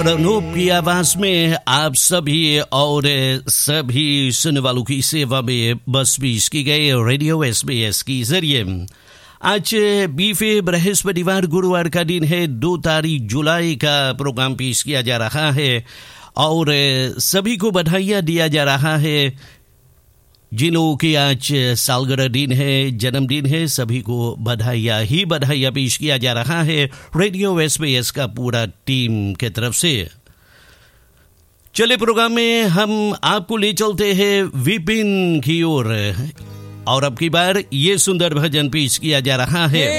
अनूप की आवाज में आप सभी और सभी सुनने वालों की सेवा में बस पेश की गई रेडियो SBS के जरिए। आज बीफे बृहस्पतिवार गुरुवार का दिन है, 2 तारीख जुलाई का प्रोग्राम पेश किया जा रहा है और सभी को बधाइयाँ दिया जा रहा है जिन लोगों की आज सालगिरह दिन है, जन्मदिन है, सभी को बधाइयाँ पेश किया जा रहा है रेडियो SBS का पूरा टीम के तरफ से। चले प्रोग्राम में हम आपको ले चलते हैं विपिन की ओर और अब की बार ये सुंदर भजन पेश किया जा रहा है।